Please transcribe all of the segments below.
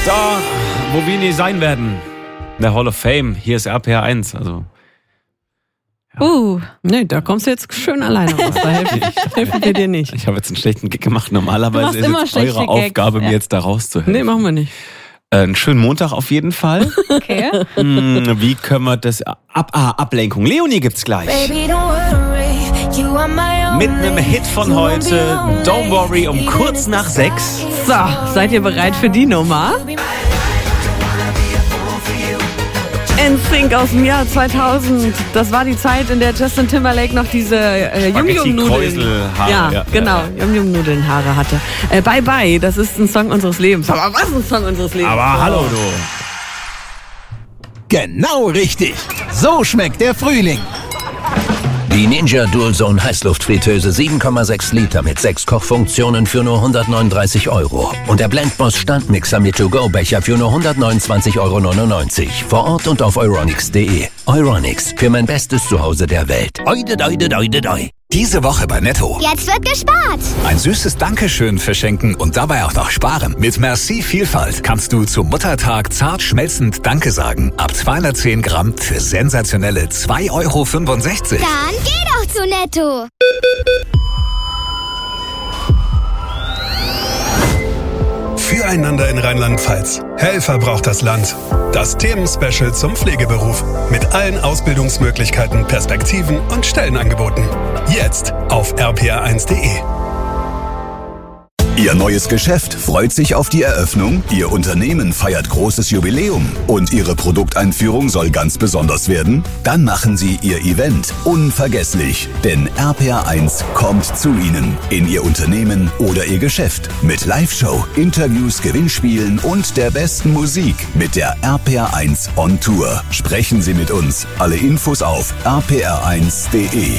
So, wo wir nie sein werden. In der Hall of Fame. Hier ist RPR 1. Also. Ja. Nee, da kommst du jetzt schön alleine raus. Da helfen wir dir nicht. Ich habe jetzt einen schlechten Gag gemacht. Normalerweise ist es eure Aufgabe, mir jetzt da rauszuhelfen. Nee, machen wir nicht. Einen schönen Montag auf jeden Fall. Okay. Wie können wir das... Ablenkung. Leonie gibt's gleich. Baby, don't worry. Mit einem Hit von heute. Don't Worry, um kurz nach 6. So, seid ihr bereit für die Nummer? NSYNC aus dem Jahr 2000. Das war die Zeit, in der Justin Timberlake noch diese Yum-Yum-Nudeln. Ja, genau. Yum-Yum-Nudeln-Haare hatte. Bye Bye, das ist ein Song unseres Lebens. Aber was ein Song unseres Lebens? Aber hallo du. Genau richtig. So schmeckt der Frühling. Die Ninja DualZone Heißluftfritteuse 7,6 Liter mit 6 Kochfunktionen für nur 139 €. Und der Blendboss Standmixer mit To-Go-Becher für nur 129,99 € vor Ort und auf euronics.de. Euronics, für mein bestes Zuhause der Welt. Oide, doide, doide, doi. Diese Woche bei Netto. Jetzt wird gespart. Ein süßes Dankeschön verschenken und dabei auch noch sparen. Mit Merci Vielfalt kannst du zum Muttertag zart schmelzend Danke sagen. Ab 210 Gramm für sensationelle 2,65 €. Dann geh doch zu Netto. Füreinander in Rheinland-Pfalz. Helfer braucht das Land. Das Themenspecial zum Pflegeberuf. Mit allen Ausbildungsmöglichkeiten, Perspektiven und Stellenangeboten. Jetzt auf rpr1.de. Ihr neues Geschäft freut sich auf die Eröffnung, Ihr Unternehmen feiert großes Jubiläum und Ihre Produkteinführung soll ganz besonders werden? Dann machen Sie Ihr Event unvergesslich, denn RPR1 kommt zu Ihnen in Ihr Unternehmen oder Ihr Geschäft mit Live-Show, Interviews, Gewinnspielen und der besten Musik mit der RPR1 on Tour. Sprechen Sie mit uns. Alle Infos auf rpr1.de.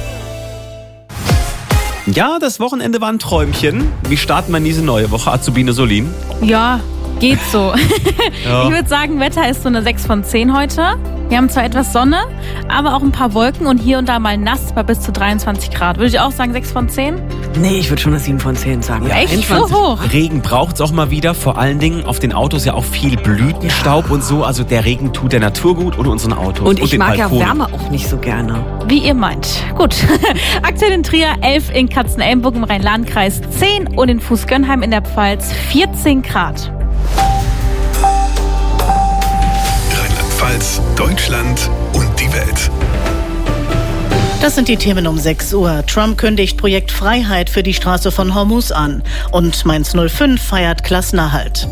Ja, das Wochenende war ein Träumchen. Wie starten wir in diese neue Woche, Azubine Solin? Ja, geht so. Ja. Ich würde sagen, Wetter ist so eine 6 von 10 heute. Wir haben zwar etwas Sonne, aber auch ein paar Wolken und hier und da mal nass bei bis zu 23 Grad. Würde ich auch sagen 6 von 10? Nee, ich würde schon eine 7 von 10 sagen. Ja, echt so hoch? Regen braucht's auch mal wieder. Vor allen Dingen auf den Autos ja auch viel Blütenstaub und so. Also der Regen tut der Natur gut und unseren Autos. Und ich den mag Balkonen. ja Wärme auch nicht so gerne. Wie ihr meint. Gut. Aktuell in Trier 11, in Katzenelnburg im Rhein-Lahn-Kreis 10 und in Fußgönnheim in der Pfalz 14 Grad. Rheinland-Pfalz, Deutschland und die Welt. Das sind die Themen um 6 Uhr. Trump kündigt Projekt Freiheit für die Straße von Hormuz an. Und Mainz 05 feiert Klassenerhalt.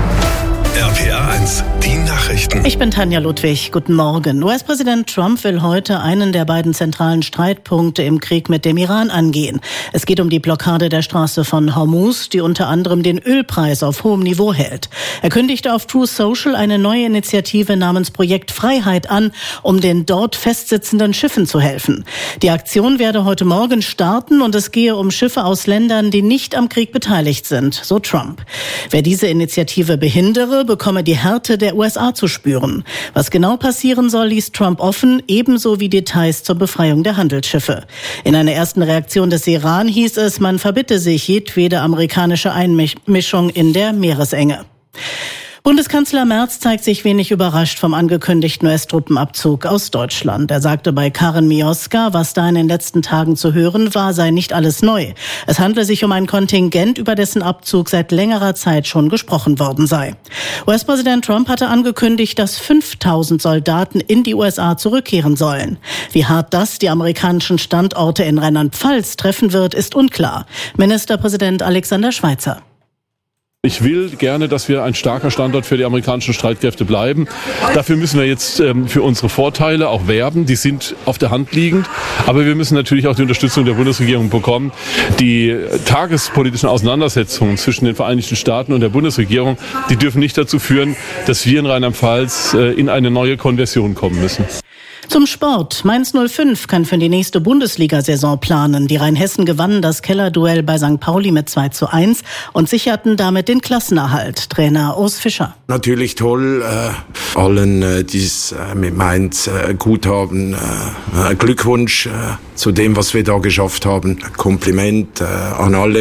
RPR1, die Nachrichten. Ich bin Tanja Ludwig. Guten Morgen. US-Präsident Trump will heute einen der beiden zentralen Streitpunkte im Krieg mit dem Iran angehen. Es geht um die Blockade der Straße von Hormuz, die unter anderem den Ölpreis auf hohem Niveau hält. Er kündigte auf Truth Social eine neue Initiative namens Projekt Freiheit an, um den dort festsitzenden Schiffen zu helfen. Die Aktion werde heute Morgen starten und es gehe um Schiffe aus Ländern, die nicht am Krieg beteiligt sind, so Trump. Wer diese Initiative behindere, bekomme die Härte der USA zu spüren. Was genau passieren soll, ließ Trump offen, ebenso wie Details zur Befreiung der Handelsschiffe. In einer ersten Reaktion des Iran hieß es, man verbitte sich jedwede amerikanische Einmischung in der Meeresenge. Bundeskanzler Merz zeigt sich wenig überrascht vom angekündigten US-Truppenabzug aus Deutschland. Er sagte bei Karin Mioska, was da in den letzten Tagen zu hören war, sei nicht alles neu. Es handle sich um ein Kontingent, über dessen Abzug seit längerer Zeit schon gesprochen worden sei. US-Präsident Trump hatte angekündigt, dass 5.000 Soldaten in die USA zurückkehren sollen. Wie hart das die amerikanischen Standorte in Rheinland-Pfalz treffen wird, ist unklar. Ministerpräsident Alexander Schweitzer. Ich will gerne, dass wir ein starker Standort für die amerikanischen Streitkräfte bleiben. Dafür müssen wir jetzt für unsere Vorteile auch werben. Die sind auf der Hand liegend. Aber wir müssen natürlich auch die Unterstützung der Bundesregierung bekommen. Die tagespolitischen Auseinandersetzungen zwischen den Vereinigten Staaten und der Bundesregierung, die dürfen nicht dazu führen, dass wir in Rheinland-Pfalz in eine neue Konversion kommen müssen. Zum Sport. Mainz 05 kann für die nächste Bundesliga-Saison planen. Die Rheinhessen gewannen das Kellerduell bei St. Pauli mit 2:1 und sicherten damit den Klassenerhalt. Trainer Urs Fischer. Natürlich toll, allen, die es mit Mainz gut haben. Glückwunsch zu dem, was wir da geschafft haben. Kompliment an alle.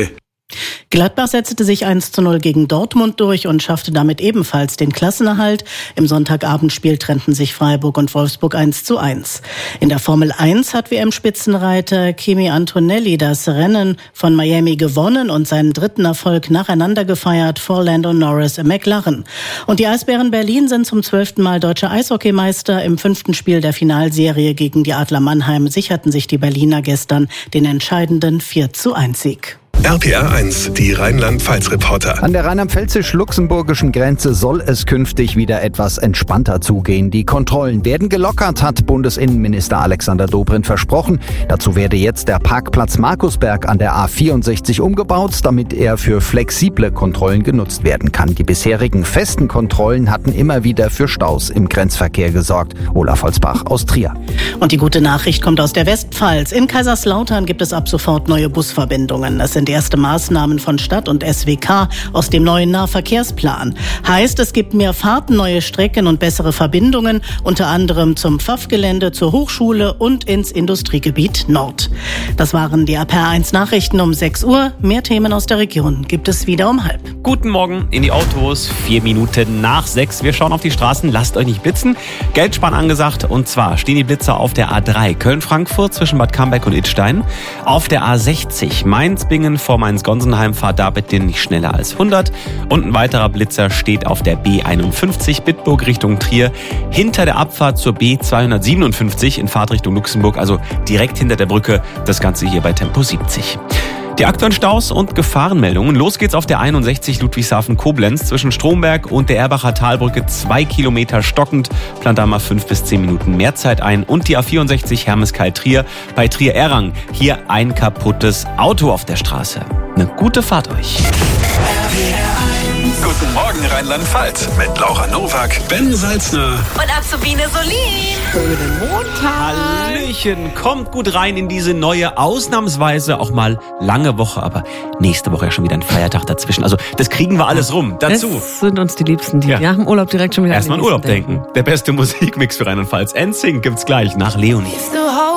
Gladbach setzte sich 1:0 gegen Dortmund durch und schaffte damit ebenfalls den Klassenerhalt. Im Sonntagabendspiel trennten sich Freiburg und Wolfsburg 1:1. In der Formel 1 hat WM-Spitzenreiter Kimi Antonelli das Rennen von Miami gewonnen und seinen dritten Erfolg nacheinander gefeiert vor Lando Norris im McLaren. Und die Eisbären Berlin sind zum 12. Mal deutscher Eishockeymeister. Im 5. Spiel der Finalserie gegen die Adler Mannheim sicherten sich die Berliner gestern den entscheidenden 4:1-Sieg. RPR 1, die Rheinland-Pfalz-Reporter. An der rheinland-pfälzisch-luxemburgischen Grenze soll es künftig wieder etwas entspannter zugehen. Die Kontrollen werden gelockert, hat Bundesinnenminister Alexander Dobrindt versprochen. Dazu werde jetzt der Parkplatz Markusberg an der A64 umgebaut, damit er für flexible Kontrollen genutzt werden kann. Die bisherigen festen Kontrollen hatten immer wieder für Staus im Grenzverkehr gesorgt. Olaf Holzbach aus Trier. Und die gute Nachricht kommt aus der Westpfalz. In Kaiserslautern gibt es ab sofort neue Busverbindungen. Es sind erste Maßnahmen von Stadt und SWK aus dem neuen Nahverkehrsplan. Heißt, es gibt mehr Fahrten, neue Strecken und bessere Verbindungen, unter anderem zum Pfaff-Gelände, zur Hochschule und ins Industriegebiet Nord. Das waren die RPR1 Nachrichten um 6 Uhr. Mehr Themen aus der Region gibt es wieder um 5:30. Guten Morgen in die Autos, 4 Minuten nach 6. Wir schauen auf die Straßen, lasst euch nicht blitzen. Geldsparen angesagt, und zwar stehen die Blitzer auf der A3 Köln-Frankfurt zwischen Bad Camberg und Idstein. Auf der A60 Mainz-Bingen vor Mainz-Gonsenheim, fahrt da bitte nicht schneller als 100. Und ein weiterer Blitzer steht auf der B51 Bitburg Richtung Trier hinter der Abfahrt zur B257 in Fahrtrichtung Luxemburg, also direkt hinter der Brücke. Das Ganze hier bei Tempo 70. Die aktuellen Staus und Gefahrenmeldungen. Los geht's auf der 61 Ludwigshafen-Koblenz zwischen Stromberg und der Erbacher Talbrücke. 2 Kilometer stockend. Plant da mal 5 bis 10 Minuten mehr Zeit ein. Und die A64 Hermeskeil-Trier bei Trier-Errang. Hier ein kaputtes Auto auf der Straße. Eine gute Fahrt euch. Guten Morgen Rheinland-Pfalz mit Laura Nowak, Ben Salzner und Azubine Solin. Schönen Montag. Hallöchen, kommt gut rein in diese neue, ausnahmsweise auch mal lange Woche, aber nächste Woche ja schon wieder ein Feiertag dazwischen. Also das kriegen wir alles rum. Dazu. Das sind uns die Liebsten, die nach dem Urlaub direkt schon wieder erstmal an Urlaub denken. Der beste Musikmix für Rheinland-Pfalz. NSYNC gibt's gleich nach Leonie.